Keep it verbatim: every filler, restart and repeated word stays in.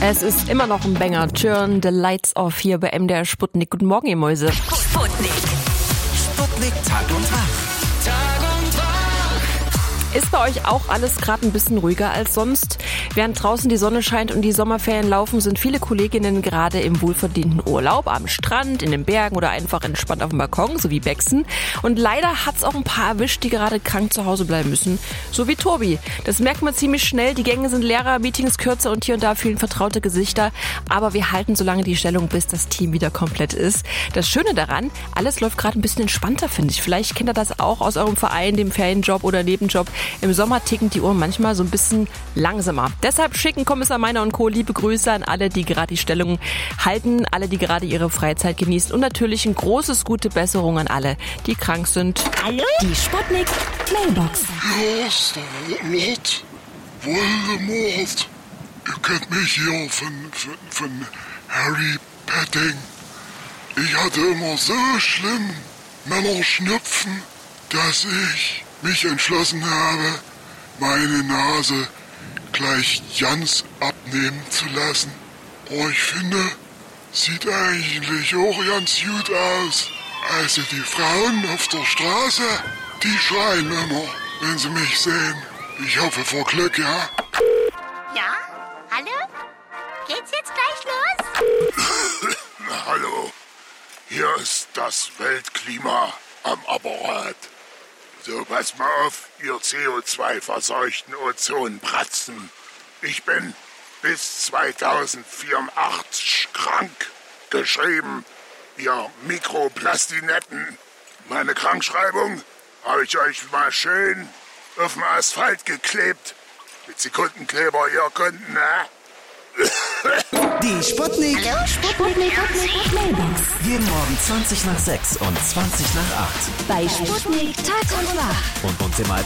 Es ist immer noch ein Banger. Turn the lights off hier bei M D R Sputnik. Guten Morgen, ihr Mäuse. Sputnik. Sputnik Tag und Tag. Tag und Tag. Ist bei euch auch alles gerade ein bisschen ruhiger als sonst? Während draußen die Sonne scheint und die Sommerferien laufen, sind viele Kolleginnen gerade im wohlverdienten Urlaub am Strand, in den Bergen oder einfach entspannt auf dem Balkon, so wie Bexen. Und leider hat's auch ein paar erwischt, die gerade krank zu Hause bleiben müssen, so wie Tobi. Das merkt man ziemlich schnell. Die Gänge sind leerer, Meetings kürzer und hier und da fehlen vertraute Gesichter. Aber wir halten so lange die Stellung, bis das Team wieder komplett ist. Das Schöne daran, alles läuft gerade ein bisschen entspannter, finde ich. Vielleicht kennt ihr das auch aus eurem Verein, dem Ferienjob oder Nebenjob. Im Sommer ticken die Uhren manchmal so ein bisschen langsamer. Deshalb schicken Kommissar Meiner und Co. liebe Grüße an alle, die gerade die Stellung halten, alle, die gerade ihre Freizeit genießen und natürlich ein großes gute Besserung an alle, die krank sind. Hallo? Die Sputnik Mailbox. Ja, Star-Lord, Voldemort. Ihr kennt mich hier von, von, von Harry Petting. Ich hatte immer so schlimm Männerschnupfen, dass ich mich entschlossen habe, meine Nase gleich ganz abnehmen zu lassen. Oh, ich finde, sieht eigentlich auch ganz gut aus. Also die Frauen auf der Straße, die schreien immer, wenn sie mich sehen. Ich hoffe vor Glück, ja? Ja? Hallo? Geht's jetzt gleich los? Hallo, hier ist das Weltklima am Apparat. So, pass mal auf, ihr C O zwei verseuchten Ozonbratzen. Ich bin bis zweitausendvierundachtzig krank, geschrieben, ihr Mikroplastinetten. Meine Krankschreibung habe ich euch mal schön auf den Asphalt geklebt. Mit Sekundenkleber, ihr könnt, ne? Die Sputnik. Hallo? Sputnik. Mailbox. Jeden Morgen zwanzig nach sechs und zwanzig nach acht. Bei Sputnik Tag und Tag. Und uns immer als